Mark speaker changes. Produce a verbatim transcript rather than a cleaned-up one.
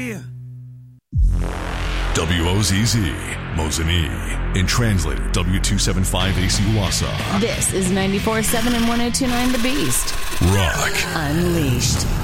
Speaker 1: W O Z Z, Mosinee, and translator W two seventy-five A C Wassa.
Speaker 2: This is ninety-four point seven and one oh two point nine The Beast.
Speaker 1: Rock
Speaker 2: Unleashed.